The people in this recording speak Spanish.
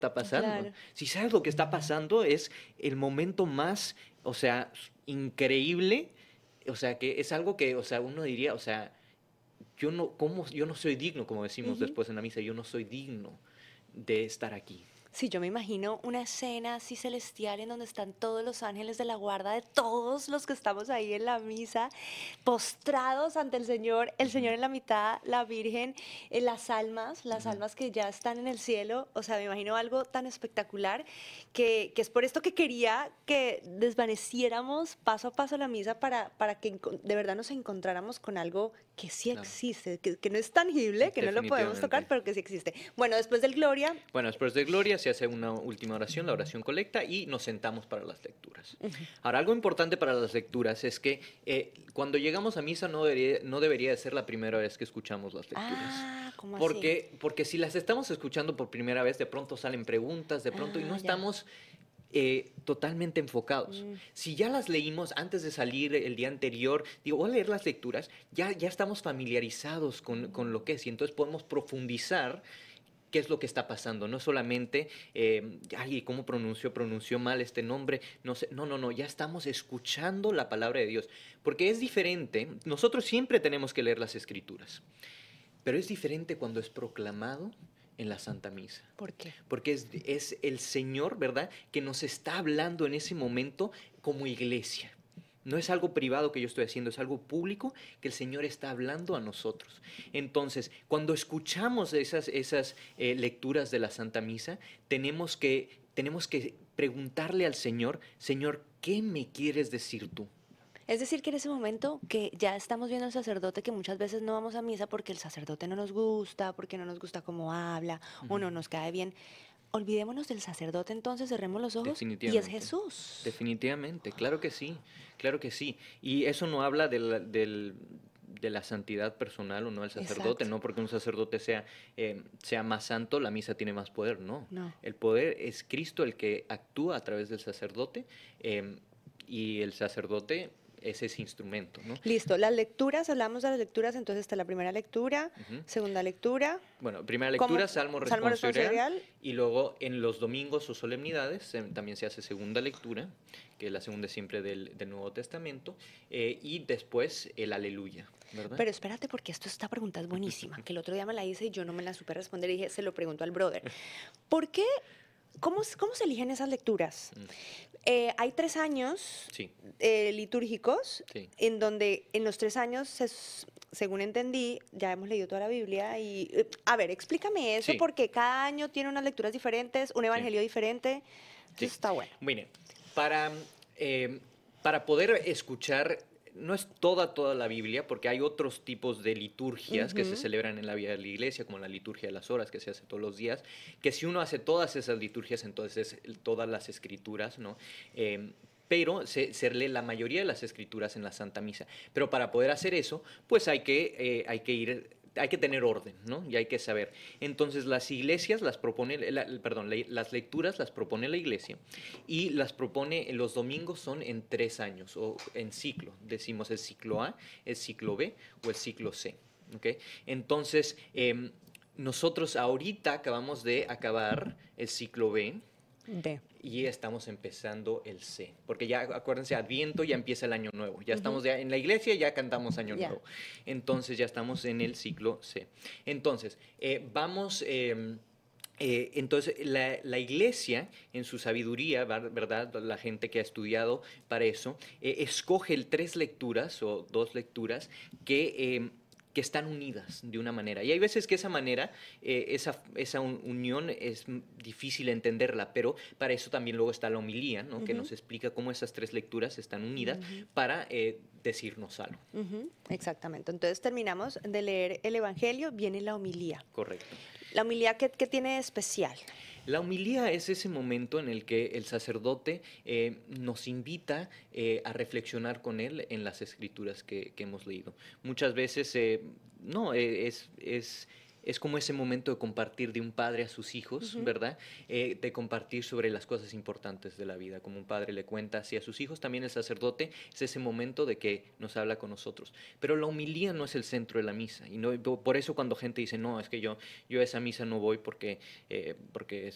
está pasando. Claro. Si sabes lo que está pasando, es el momento más, o sea, increíble, o sea, que es algo que, o sea, uno diría, o sea, yo no soy digno, como decimos Ujú. después en la misa, yo no soy digno de estar aquí. Sí, yo me imagino una escena así celestial en donde están todos los ángeles de la guarda de todos los que estamos ahí en la misa, postrados ante el Ujú, Señor en la mitad, la Virgen, las ujú. almas que ya están en el cielo. O sea, me imagino algo tan espectacular que es por esto que quería que desvaneciéramos paso a paso la misa para que de verdad nos encontráramos con algo que sí Claro, existe, que no es tangible, que no lo podemos tocar, definitivamente. pero que sí existe. Bueno, después del Gloria. Bueno, después de Gloria se hace una última oración, la oración colecta, y nos sentamos para las lecturas. Ahora, algo importante para las lecturas es que cuando llegamos a misa no debería de ser la primera vez que escuchamos las lecturas. Ah, ¿cómo así? Porque si las estamos escuchando por primera vez, de pronto salen preguntas, de pronto, y no Ah, ya. estamos totalmente enfocados. Mm, Si ya las leímos antes de salir el día anterior, digo, voy a leer las lecturas, ya estamos familiarizados con lo que es, y entonces podemos profundizar qué es lo que está pasando. No solamente, ay, ¿cómo pronunció mal este nombre? No sé, no, ya estamos escuchando la palabra de Dios. Porque es diferente, nosotros siempre tenemos que leer las escrituras, pero es diferente cuando es proclamado en la Santa Misa. ¿por qué? Porque es el Señor, ¿verdad?, que nos está hablando en ese momento como iglesia. No es algo privado que yo estoy haciendo, es algo público que el Señor está hablando a nosotros. Entonces, cuando escuchamos esas lecturas de la Santa Misa, tenemos que preguntarle al Señor, Señor, ¿qué me quieres decir tú? Es decir, que en ese momento que ya estamos viendo al sacerdote, que muchas veces no vamos a misa porque el sacerdote no nos gusta, porque no nos gusta cómo habla o Ujú. no nos cae bien, olvidémonos del sacerdote entonces, cerremos los ojos y es Definitivamente, Jesús. definitivamente, claro que sí, claro que sí. Y eso no habla de la santidad personal o no del sacerdote, Exacto. no porque un sacerdote sea más santo, la misa tiene más poder, no. No. El poder es Cristo el que actúa a través del sacerdote, y el sacerdote es ese instrumento, ¿no? Listo, las lecturas, hablamos de las lecturas, entonces está la primera lectura, Ujú. segunda lectura, Bueno, primera como lectura, salmo salmo responsorial, responsorial. y luego en los domingos o solemnidades también se hace segunda lectura, que la segunda es siempre del Nuevo Testamento, y después el aleluya, ¿verdad? Pero espérate, porque esta pregunta es buenísima, que el otro día me la hice y yo no me la supe responder y dije, se lo pregunto al brother. ¿Por qué? ¿Cómo se eligen esas lecturas? Mm, Hay 3 años sí, litúrgicos sí, en donde en los 3 años, según entendí, ya hemos leído toda la Biblia y, a ver, explícame eso sí, porque cada año tiene unas lecturas diferentes, un sí, evangelio diferente, eso sí. está bueno. Mire, para, para poder escuchar, no es toda la Biblia, porque hay otros tipos de liturgias que se Ujú. celebran en la vida de la iglesia, como la liturgia de las horas, que se hace todos los días, que si uno hace todas esas liturgias, entonces todas las escrituras, ¿no? Pero se lee la mayoría de las escrituras en la Santa Misa. Pero para poder hacer eso, pues hay que tener orden, ¿no? Y hay que saber. Entonces las iglesias las propone, las lecturas las propone la iglesia, y las propone los domingos son en 3 años o en ciclo. Decimos el ciclo A, el ciclo B o el ciclo C. ¿Okay? Entonces, nosotros ahorita acabamos de acabar el ciclo B Ve. y estamos empezando el C, porque ya acuérdense, Adviento ya empieza el año nuevo, ya Ujú. estamos ya en la iglesia, ya cantamos año Ya. nuevo, entonces ya estamos en el ciclo C. Entonces, entonces la iglesia, en su sabiduría, ¿verdad? La gente que ha estudiado para eso, escoge 3 lecturas o 2 lecturas que están unidas de una manera. Y hay veces que esa manera, esa unión es difícil entenderla, pero para eso también luego está la homilía, ¿no? Que Ujú, nos explica cómo esas 3 lecturas están unidas ujú, para decirnos algo. ujú. Exactamente. Entonces terminamos de leer el evangelio, viene la homilía. Correcto. La homilía, ¿qué tiene de especial? La homilía es ese momento en el que el sacerdote nos invita a reflexionar con él en las escrituras que hemos leído. Muchas veces, no, es como ese momento de compartir de un padre a sus hijos, Ujú. ¿verdad? De compartir sobre las cosas importantes de la vida. Como un padre le cuenta así a sus hijos, también el sacerdote es ese momento de que nos habla con nosotros. Pero la homilía no es el centro de la misa. Y no, por eso cuando gente dice, no, es que yo a esa misa no voy porque